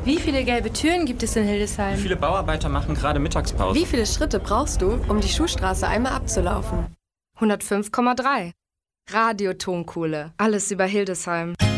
Wie viele gelbe Türen gibt es in Hildesheim? Wie viele Bauarbeiter machen gerade Mittagspause? Wie viele Schritte brauchst du, um die Schuhstraße einmal abzulaufen? 105,3. Radio Tonkohle. Alles über Hildesheim.